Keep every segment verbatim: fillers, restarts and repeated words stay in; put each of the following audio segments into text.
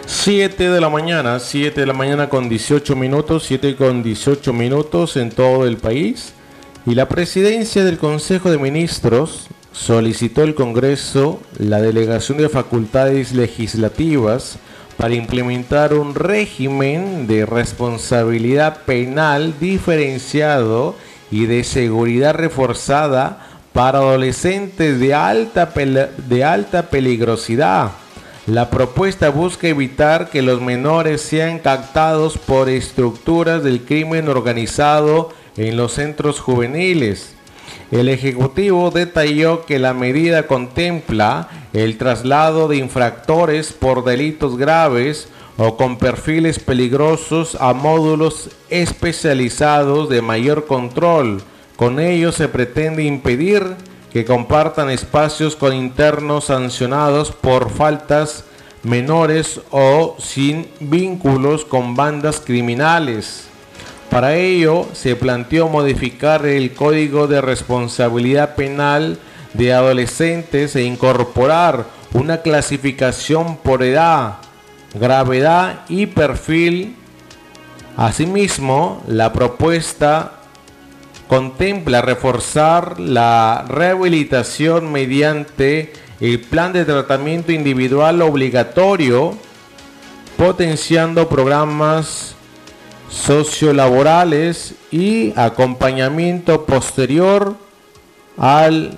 siete de la mañana, siete de la mañana con dieciocho minutos, siete con dieciocho minutos en todo el país. Y la presidencia del Consejo de Ministros solicitó al Congreso la delegación de facultades legislativas para implementar un régimen de responsabilidad penal diferenciado y de seguridad reforzada para adolescentes de alta, de alta peligrosidad. La propuesta busca evitar que los menores sean captados por estructuras del crimen organizado en los centros juveniles. El Ejecutivo detalló que la medida contempla el traslado de infractores por delitos graves o con perfiles peligrosos a módulos especializados de mayor control. Con ello se pretende impedir que compartan espacios con internos sancionados por faltas menores o sin vínculos con bandas criminales. Para ello se planteó modificar el Código de Responsabilidad Penal de Adolescentes e incorporar una clasificación por edad, gravedad y perfil. Asimismo, la propuesta contempla reforzar la rehabilitación mediante el plan de tratamiento individual obligatorio, potenciando programas sociolaborales y acompañamiento posterior al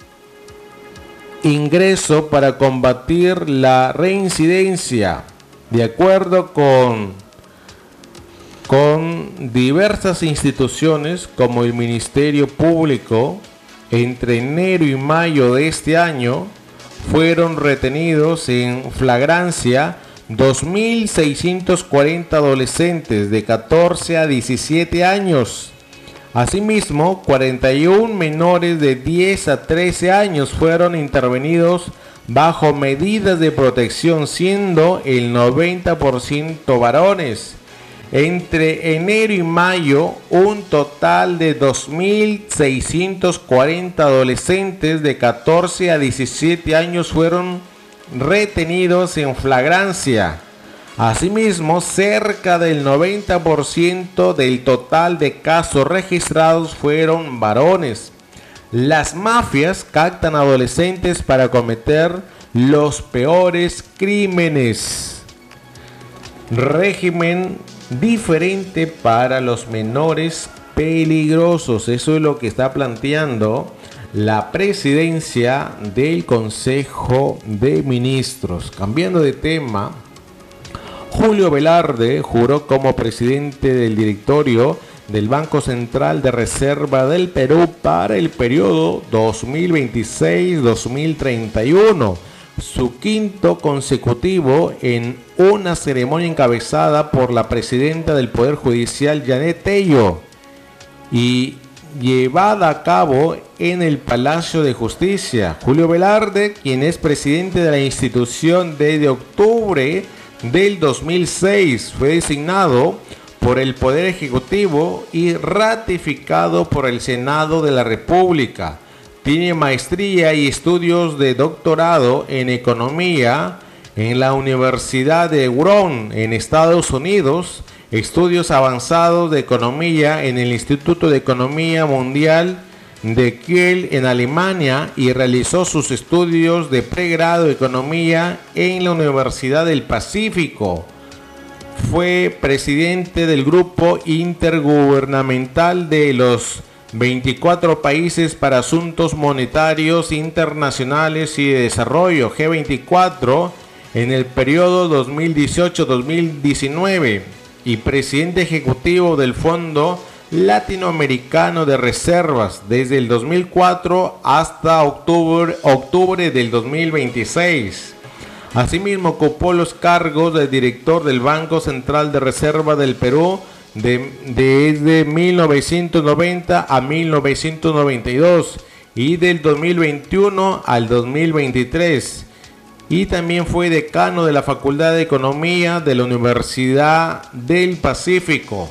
ingreso para combatir la reincidencia, de acuerdo con con diversas instituciones como el Ministerio Público. Entre enero y mayo de este año fueron retenidos en flagrancia dos mil seiscientos cuarenta adolescentes de catorce a diecisiete años. Asimismo, cuarenta y uno menores de diez a trece años fueron intervenidos bajo medidas de protección, siendo el noventa por ciento varones. Entre enero y mayo, un total de dos mil seiscientos cuarenta adolescentes de catorce a diecisiete años fueron retenidos en flagrancia. Asimismo, cerca del noventa por ciento del total de casos registrados fueron varones. Las mafias captan adolescentes para cometer los peores crímenes. Régimen diferente para los menores peligrosos. Eso es lo que está planteando la presidencia del Consejo de Ministros. Cambiando de tema, Julio Velarde juró como presidente del directorio del Banco Central de Reserva del Perú para el periodo dos mil veintiséis a dos mil treinta y uno, su quinto consecutivo en una ceremonia encabezada por la presidenta del Poder Judicial, Janet Tello, y llevada a cabo en el Palacio de Justicia. Julio Velarde, quien es presidente de la institución desde octubre del dos mil seis, fue designado por el Poder Ejecutivo y ratificado por el Senado de la República. Tiene maestría y estudios de doctorado en economía en la Universidad de Huron, en Estados Unidos, estudios avanzados de economía en el Instituto de Economía Mundial de Kiel en Alemania, y realizó sus estudios de pregrado de economía en la Universidad del Pacífico. Fue presidente del Grupo Intergubernamental de los veinticuatro países para asuntos monetarios internacionales y de desarrollo, G veinticuatro, en el periodo dos mil dieciocho a dos mil diecinueve, y presidente ejecutivo del Fondo Latinoamericano de Reservas desde el dos mil cuatro hasta octubre, octubre del dos mil veintiséis. Asimismo, ocupó los cargos de director del Banco Central de Reserva del Perú de, desde mil novecientos noventa a mil novecientos noventa y dos y del dos mil veintiuno al dos mil veintitrés. Y también fue decano de la Facultad de Economía de la Universidad del Pacífico.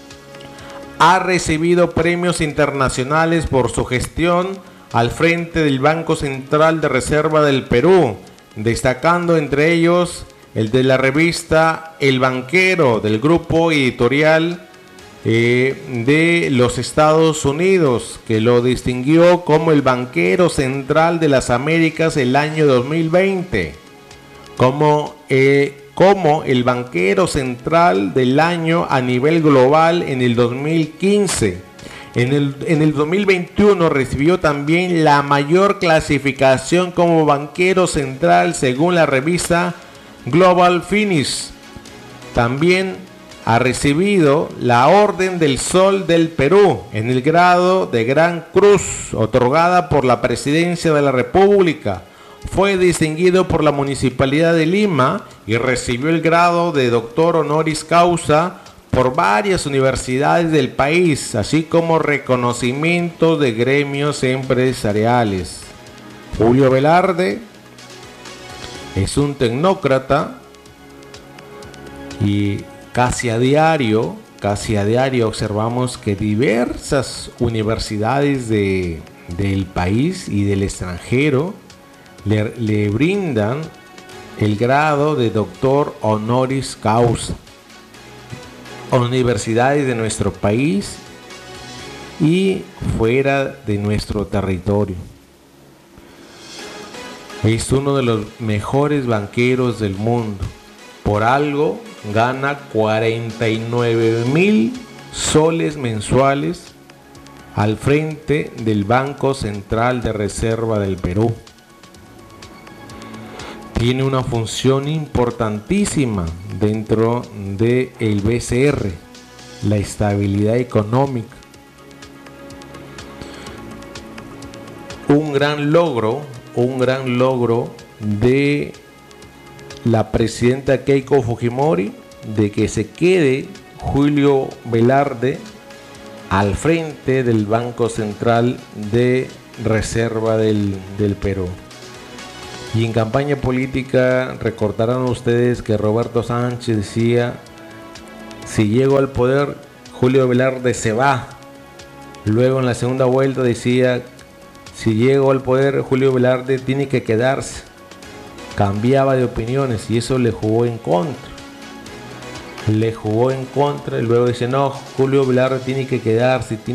Ha recibido premios internacionales por su gestión al frente del Banco Central de Reserva del Perú, destacando entre ellos el de la revista El Banquero, del grupo editorial eh, de los Estados Unidos, que lo distinguió como el banquero central de las Américas el año dos mil veinte, como, eh, como el banquero central del año a nivel global en el dos mil quince. En el, en el dos mil veintiuno recibió también la mayor clasificación como banquero central según la revista Global Finance. También ha recibido la Orden del Sol del Perú en el grado de Gran Cruz, otorgada por la Presidencia de la República. Fue distinguido por la Municipalidad de Lima y recibió el grado de Doctor Honoris Causa por varias universidades del país, así como reconocimientos de gremios empresariales. Julio Velarde es un tecnócrata y casi a diario, casi a diario observamos que diversas universidades de, del país y del extranjero le, le brindan el grado de Doctor Honoris Causa. Universidades de nuestro país y fuera de nuestro territorio. Es uno de los mejores banqueros del mundo. Por algo gana cuarenta y nueve mil soles mensuales al frente del Banco Central de Reserva del Perú. Tiene una función importantísima dentro del B C R, la estabilidad económica. Un gran logro, un gran logro de la presidenta Keiko Fujimori, de que se quede Julio Velarde al frente del Banco Central de Reserva del, del Perú. Y en campaña política recordarán ustedes que Roberto Sánchez decía: si llego al poder, Julio Velarde se va. Luego en la segunda vuelta decía: si llego al poder, Julio Velarde tiene que quedarse. Cambiaba de opiniones y eso le jugó en contra. Le jugó en contra y luego dice: no, Julio Velarde tiene que quedarse.